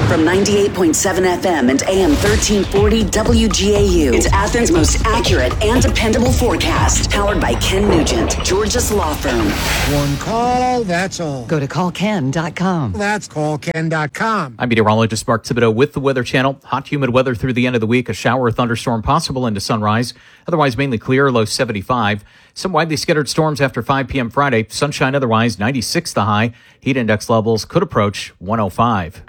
From 98.7 FM and AM 1340 WGAU, it's Athens' most accurate and dependable forecast. Powered by Ken Nugent, Georgia's law firm. One call, that's all. Go to callken.com. That's callken.com. I'm meteorologist Mark Thibodeau with the Weather Channel. Hot, humid weather through the end of the week. A shower or thunderstorm possible into sunrise. Otherwise, mainly clear, low 75. Some widely scattered storms after 5 p.m. Friday. Sunshine otherwise, 96 the high. Heat index levels could approach 105.